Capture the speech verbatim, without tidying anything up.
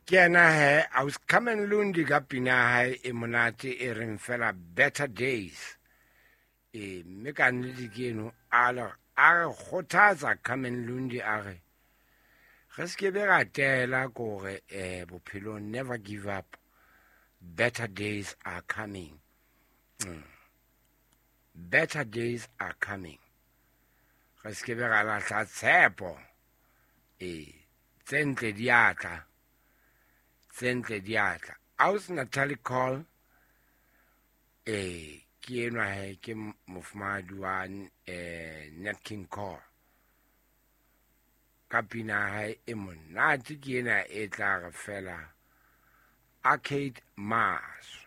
Kena he, I was coming lundi kapina hai e monate e reng fela better days. E meka nlidi keno ala are kgothatsa coming lundi are. Ge se ke be ga tela kore eh bophelo never give up. Better days are coming. Mm. Better days are coming. Ge se ke be ga lahla tshepo. E tsentle diatla. Tsentle diatla. Aus Natalie call eh ke enwa he ke mofumadi wa eh Nat King Cole. Kapina hai e monate ke ena e tla re fela Arcade Mars.